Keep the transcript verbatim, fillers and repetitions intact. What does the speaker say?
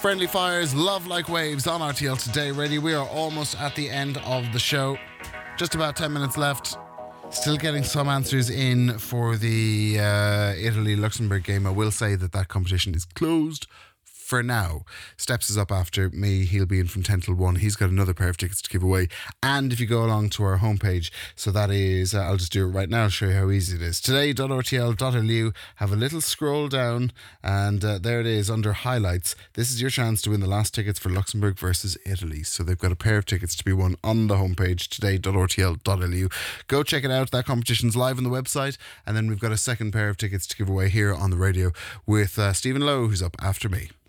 Friendly Fires, Love Like Waves on R T L Today Radio. We are almost at the end of the show. Just about ten minutes left. Still getting some answers in for the uh, Italy-Luxembourg game. I will say that that competition is closed for now. Steps is up after me. He'll be in from ten till one. He's got another pair of tickets to give away. And if you go along to our homepage, so that is, uh, I'll just do it right now, show you how easy it is. today dot r t l dot l u, have a little scroll down, and uh, there it is under highlights. This is your chance to win the last tickets for Luxembourg versus Italy. So they've got a pair of tickets to be won on the homepage, today dot r t l dot l u. Go check it out. That competition's live on the website. And then we've got a second pair of tickets to give away here on the radio with uh, Stephen Lowe, who's up after me.